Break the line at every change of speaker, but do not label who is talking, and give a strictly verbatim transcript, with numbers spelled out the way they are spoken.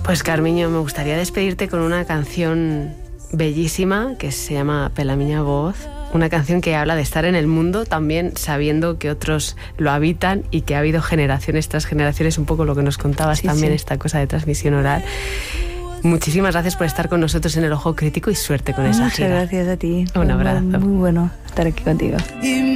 Pues Carmiño, me gustaría despedirte con una canción bellísima que se llama Pela miña voz, una canción que habla de estar en el mundo también sabiendo que otros lo habitan y que ha habido generaciones tras generaciones, un poco lo que nos contabas sí, también, sí. esta cosa de transmisión oral. Muchísimas gracias por estar con nosotros en El Ojo Crítico y suerte con esa
Muchas
gira.
gracias a ti.
Un abrazo.
Muy, muy bueno estar aquí contigo.